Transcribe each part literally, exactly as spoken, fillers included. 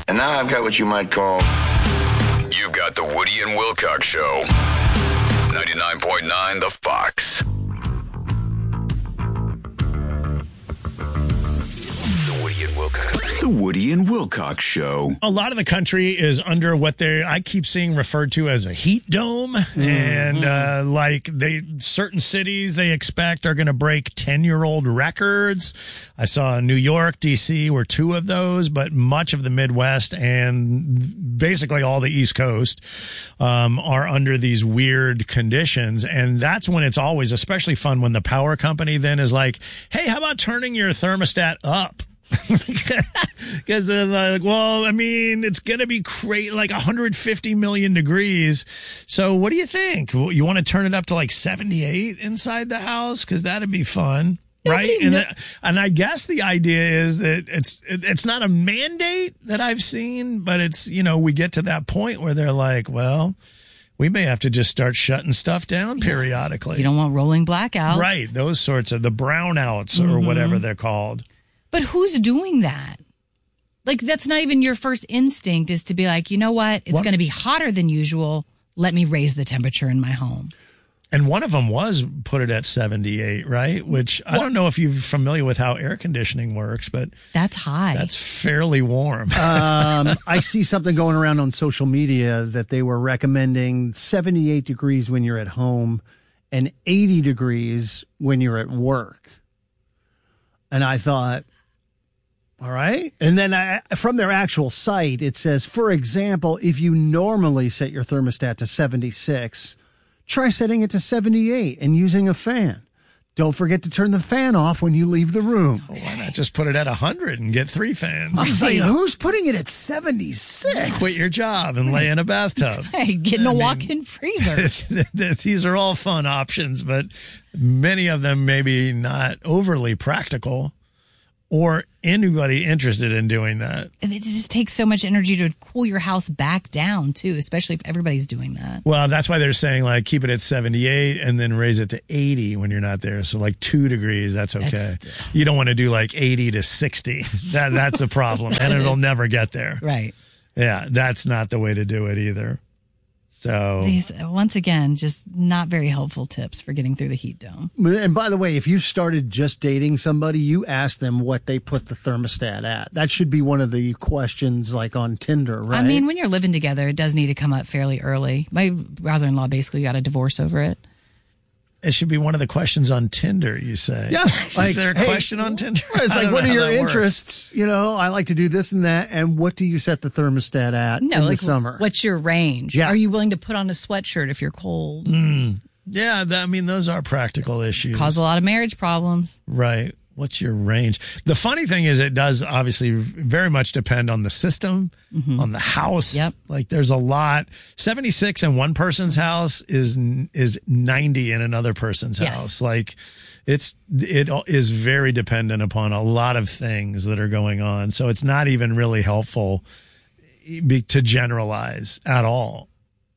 And now I've got what you might call... You've got the Woody and Wilcox Show. ninety-nine point nine The Fox. The Woody and Wilcox. The Woody and Wilcox Show. A lot of the country is under what they I keep seeing referred to as a heat dome, mm-hmm. and uh, like they certain cities they expect are going to break ten-year-old records. I saw New York, D C were two of those, but much of the Midwest and basically all the East Coast um, are under these weird conditions, and that's when it's always especially fun when the power company then is like, "Hey, how about turning your thermostat up?" Because they're like, well, I mean, it's going to be crazy, like one hundred fifty million degrees. So what do you think? You want to turn it up to like seventy-eight inside the house? Because that'd be fun. Right. And, uh, and I guess the idea is that it's, it's not a mandate that I've seen, but it's, you know, we get to that point where they're like, well, we may have to just start shutting stuff down periodically. You don't want rolling blackouts. Right. Those sorts of the brownouts or mm-hmm. whatever they're called. But who's doing that? Like, that's not even your first instinct is to be like, you know what? It's going to be hotter than usual. Let me raise the temperature in my home. And one of them was put it at seventy-eight, right? Which I don't know if you're familiar with how air conditioning works, but that's high. That's fairly warm. um, I see something going around on social media that they were recommending seventy-eight degrees when you're at home and eighty degrees when you're at work. And I thought, all right. And then I, from their actual site, it says, for example, if you normally set your thermostat to seventy-six, try setting it to seventy-eight and using a fan. Don't forget to turn the fan off when you leave the room. Well, why not just put it at one hundred and get three fans? I was like, who's putting it at seventy-six? Quit your job and lay in a bathtub. Hey, get in a I walk-in mean, freezer. It's, these are all fun options, but many of them maybe not overly practical or anybody interested in doing that. And it just takes so much energy to cool your house back down, too, especially if everybody's doing that. Well, that's why they're saying, like, keep it at seventy-eight and then raise it to eighty when you're not there. So, like, two degrees, that's okay. That's still... You don't want to do, like, eighty to sixty. That That's a problem, and it'll never get there. Right. Yeah, that's not the way to do it either. So these, once again, just not very helpful tips for getting through the heat dome. And by the way, if you started just dating somebody, you ask them what they put the thermostat at. That should be one of the questions like on Tinder, right? I mean, when you're living together, it does need to come up fairly early. My brother-in-law basically got a divorce over it. It should be one of the questions on Tinder, you say. Yeah. Like, is there a hey, question on Tinder? It's like, what are your interests? Works. You know, I like to do this and that. And what do you set the thermostat at no, in like, the summer? What's your range? Yeah. Are you willing to put on a sweatshirt if you're cold? Mm. Yeah, that, I mean, those are practical issues. Cause a lot of marriage problems. Right. What's your range? The funny thing is it does obviously very much depend on the system, mm-hmm. on the house. Yep. Like there's a lot. seventy-six in one person's house is is ninety in another person's yes. house. Like it's it is very dependent upon a lot of things that are going on. So it's not even really helpful to generalize at all.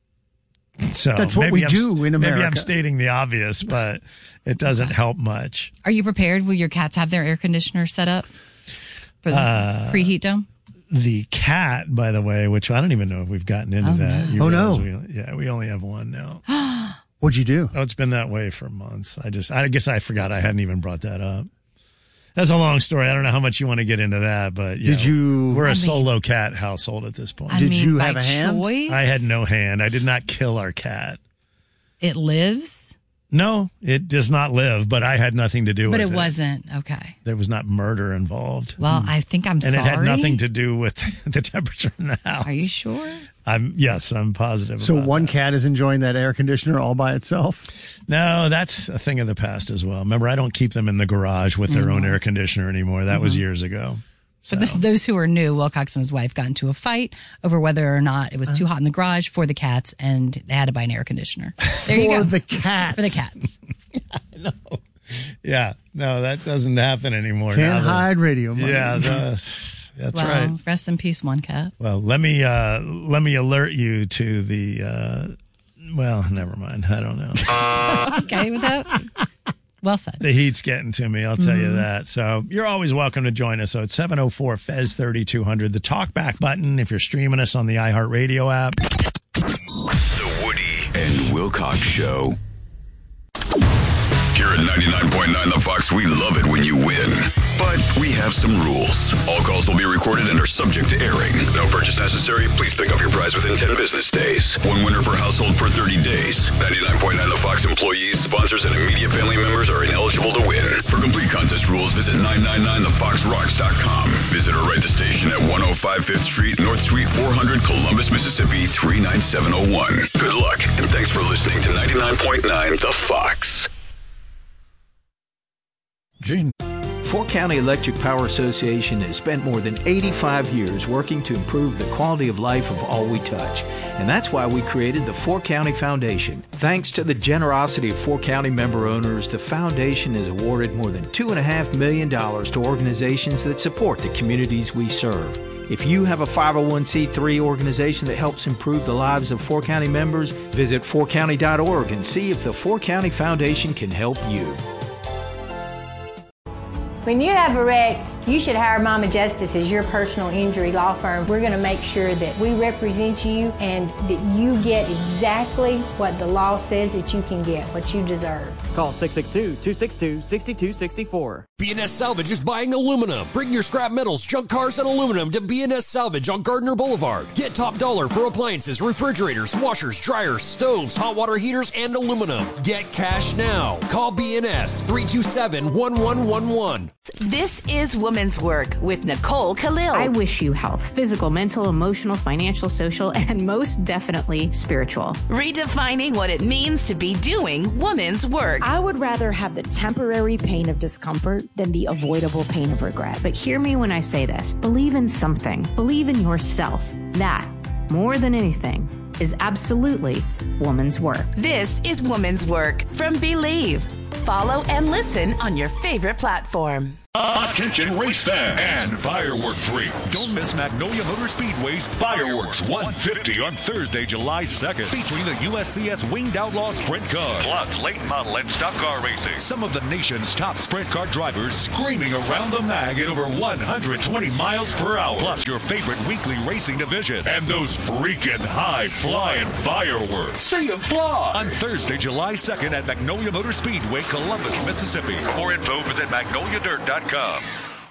So that's what we I'm, do in America. Maybe I'm stating the obvious, but it doesn't help much. Are you prepared? Will your cats have their air conditioner set up for the uh, preheat dome? The cat, by the way, which I don't even know if we've gotten into oh, that. No. Oh, no. We, yeah, we only have one now. What'd you do? Oh, it's been that way for months. I just, I guess I forgot I hadn't even brought that up. That's a long story. I don't know how much you want to get into that, but you did know, you? We're I a mean, solo cat household at this point. I did mean, you have a hand? Choice? I had no hand. I did not kill our cat. It lives? No, it does not live, but I had nothing to do but with it. But it wasn't. Okay. There was not murder involved. Well, I think I'm and sorry. And it had nothing to do with the temperature in the house. Are you sure? I'm yes, I'm positive. So about one that. cat is enjoying that air conditioner all by itself? No, that's a thing of the past as well. Remember, I don't keep them in the garage with their mm-hmm. own air conditioner anymore. That mm-hmm. was years ago. For so. the, those who are new, Wilcox and his wife got into a fight over whether or not it was too hot in the garage for the cats, and they had to buy an air conditioner. There you for go. the cats. For the cats. Yeah, I know. Yeah, no, that doesn't happen anymore. Can't hide that, radio money. Yeah, the, that's well, right. Rest in peace, one cat. Well, let me uh, let me alert you to the. Uh, well, never mind. I don't know. Okay with that? Well said. The heat's getting to me, I'll tell mm-hmm. you that. So you're always welcome to join us. So it's seven oh four F E Z thirty-two hundred, the talkback button if you're streaming us on the iHeartRadio app. The Woody and Wilcox Show. Here at ninety-nine point nine The Fox, we love it when you win. But we have some rules. All calls will be recorded and are subject to airing. No purchase necessary. Please pick up your prize within ten business days. One winner per household per thirty days. ninety-nine point nine The Fox employees, sponsors, and immediate family members are ineligible to win. For complete contest rules, visit nine nine nine the fox rocks dot com. Visit or rate the station at one oh five Fifth Street, North Suite four hundred, Columbus, Mississippi three nine seven oh one. Good luck, and thanks for listening to ninety-nine point nine The Fox. Gene. Fork County Electric Power Association has spent more than eighty-five years working to improve the quality of life of all we touch. And that's why we created the Fork County Foundation. Thanks to the generosity of Fork County member owners, the foundation has awarded more than two point five million dollars to organizations that support the communities we serve. If you have a five oh one c three organization that helps improve the lives of Fork County members, visit fork county dot org and see if the Fork County Foundation can help you. When you have a wreck, you should hire Mama Justice as your personal injury law firm. We're going to make sure that we represent you and that you get exactly what the law says that you can get, what you deserve. Call six six two, two six two, six two six four. B and S Salvage is buying aluminum. Bring your scrap metals, junk cars, and aluminum to B and S Salvage on Gardner Boulevard. Get top dollar for appliances, refrigerators, washers, dryers, stoves, hot water heaters, and aluminum. Get cash now. Call B and S three two seven, one one one one. This is Woman's Work with Nicole Khalil. I wish you health, physical, mental, emotional, financial, social, and most definitely spiritual. Redefining what it means to be doing woman's work. I would rather have the temporary pain of discomfort than the avoidable pain of regret. But hear me when I say this. Believe in something. Believe in yourself. That, more than anything, is absolutely woman's work. This is Woman's Work from Believe. Follow and listen on your favorite platform. Attention race fans and firework freaks. Don't miss Magnolia Motor Speedway's Fireworks one fifty on Thursday, July second, featuring the U S C S Winged Outlaw Sprint Car, plus late model and stock car racing. Some of the nation's top sprint car drivers screaming around the mag at over one hundred twenty miles per hour, plus your favorite weekly racing division, and those freaking high-flying fireworks. See them fly on Thursday, July second at Magnolia Motor Speedway, Columbus, Mississippi. For info, visit magnolia dirt dot com.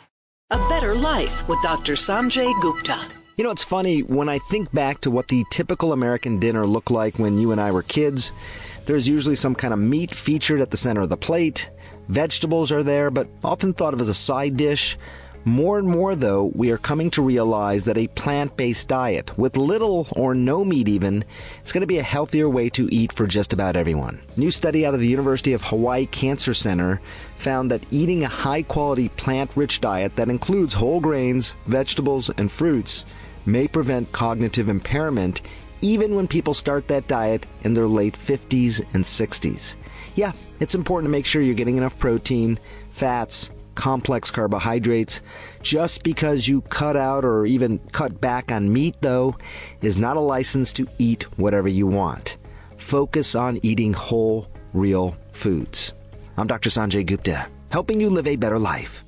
A Better Life with Doctor Sanjay Gupta. You know, it's funny, when I think back to what the typical American dinner looked like when you and I were kids, there's usually some kind of meat featured at the center of the plate. Vegetables are there, but often thought of as a side dish. More and more, though, we are coming to realize that a plant-based diet, with little or no meat even, is going to be a healthier way to eat for just about everyone. A new study out of the University of Hawaii Cancer Center found that eating a high-quality plant-rich diet that includes whole grains, vegetables, and fruits may prevent cognitive impairment even when people start that diet in their late fifties and sixties. Yeah, it's important to make sure you're getting enough protein, fats, complex carbohydrates. Just because you cut out or even cut back on meat, though, is not a license to eat whatever you want. Focus on eating whole, real foods. I'm Doctor Sanjay Gupta, helping you live a better life.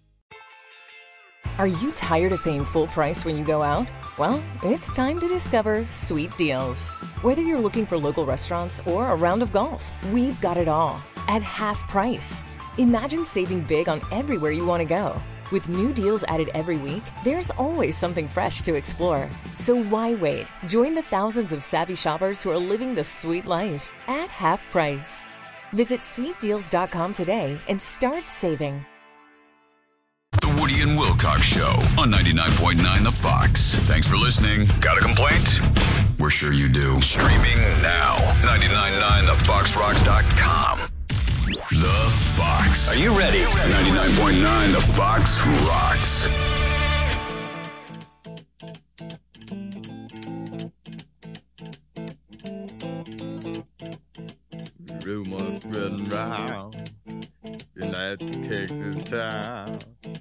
Are you tired of paying full price when you go out? Well, it's time to discover Sweet Deals. Whether you're looking for local restaurants or a round of golf, we've got it all at half price. Imagine saving big on everywhere you want to go. With new deals added every week, there's always something fresh to explore. So why wait? Join the thousands of savvy shoppers who are living the sweet life at half price. Visit sweet deals dot com today and start saving. The Woody and Wilcox Show on ninety-nine point nine The Fox. Thanks for listening. Got a complaint? We're sure you do. Streaming now. ninety-nine point nine the fox rocks dot com. The Fox. Are you ready? ninety-nine point nine The Fox rocks. Rumors spreading round United Texas town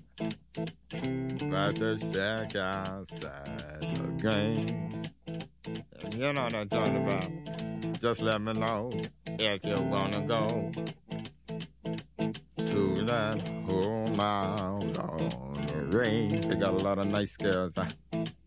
about the shack outside the game. And you know what I'm talking about. Just let me know if you wanna go. to that whole mile on the range. They got a lot of nice girls. Huh?